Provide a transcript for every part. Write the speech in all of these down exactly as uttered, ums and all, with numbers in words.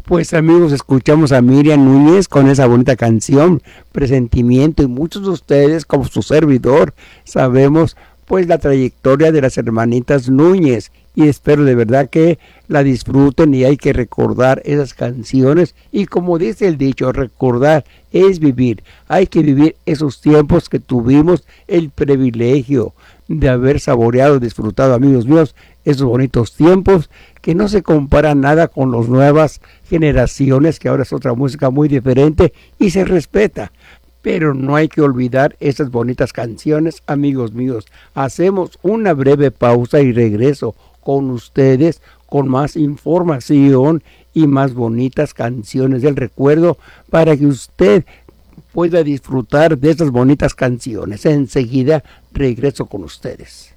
Pues amigos, escuchamos a Miriam Núñez con esa bonita canción, Presentimiento, y muchos de ustedes, como su servidor, sabemos pues la trayectoria de las hermanitas Núñez, y espero de verdad que la disfruten, y hay que recordar esas canciones, y como dice el dicho, recordar es vivir. Hay que vivir esos tiempos que tuvimos el privilegio de haber saboreado, disfrutado, amigos míos, esos bonitos tiempos que no se comparan nada con las nuevas generaciones, que ahora es otra música muy diferente y se respeta. Pero no hay que olvidar esas bonitas canciones, amigos míos. Hacemos una breve pausa y regreso con ustedes con más información y más bonitas canciones del recuerdo para que usted pueda disfrutar de esas bonitas canciones. Enseguida regreso con ustedes.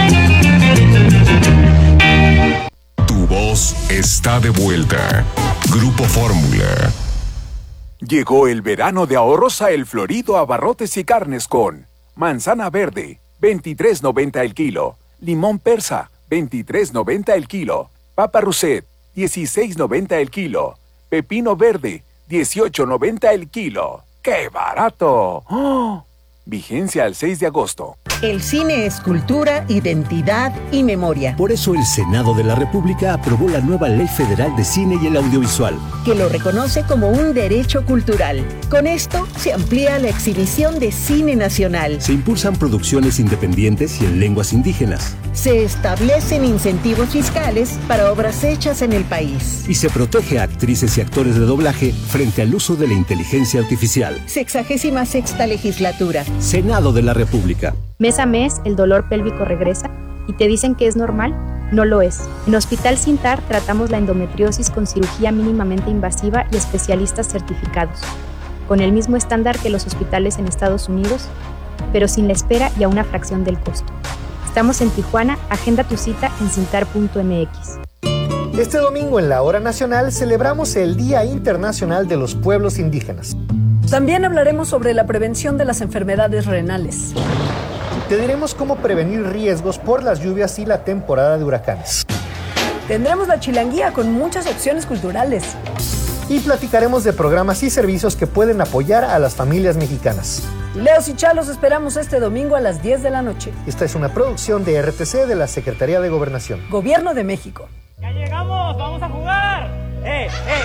Tu voz está de vuelta. Grupo Fórmula. Llegó el verano de ahorros a El Florido Abarrotes y Carnes con manzana verde, veintitrés noventa el kilo, limón persa, veintitrés noventa el kilo, papa Rousset, dieciséis noventa el kilo, pepino verde, dieciocho noventa el kilo. ¡Qué barato! ¡Oh! Vigencia al seis de agosto. El cine es cultura, identidad y memoria. Por eso el Senado de la República aprobó la nueva Ley Federal de Cine y el Audiovisual, que lo reconoce como un derecho cultural. Con esto se amplía la exhibición de cine nacional. Se impulsan producciones independientes y en lenguas indígenas. Se establecen incentivos fiscales para obras hechas en el país. Y se protege a actrices y actores de doblaje frente al uso de la inteligencia artificial. Sexagésima sexta legislatura. Senado de la República. Mes a mes el dolor pélvico regresa y te dicen que es normal. No lo es. En Hospital Sintar tratamos la endometriosis con cirugía mínimamente invasiva y especialistas certificados, con el mismo estándar que los hospitales en Estados Unidos, pero sin la espera y a una fracción del costo. Estamos en Tijuana. Agenda tu cita en cintar punto m x. Este domingo en la Hora Nacional celebramos el Día Internacional de los Pueblos Indígenas. También hablaremos sobre la prevención de las enfermedades renales. Te diremos cómo prevenir riesgos por las lluvias y la temporada de huracanes. Tendremos la chilanguía con muchas opciones culturales. Y platicaremos de programas y servicios que pueden apoyar a las familias mexicanas. Leos y Chalos esperamos este domingo a las diez de la noche. Esta es una producción de R T C de la Secretaría de Gobernación. Gobierno de México. ¡Ya llegamos! ¡Vamos a jugar! ¡Eh, eh!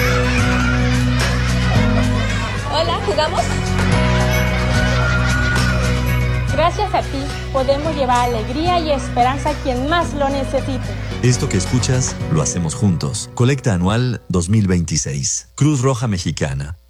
Hola, ¿jugamos? Gracias a ti, podemos llevar alegría y esperanza a quien más lo necesite. Esto que escuchas, lo hacemos juntos. Colecta anual dos mil veintiséis. Cruz Roja Mexicana.